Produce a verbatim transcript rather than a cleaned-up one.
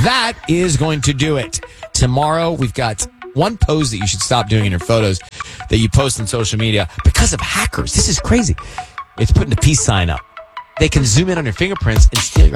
that is going to do it. Tomorrow, we've got one pose that you should stop doing in your photos that you post on social media because of hackers. This is crazy. It's putting a peace sign up. They can zoom in on your fingerprints and steal your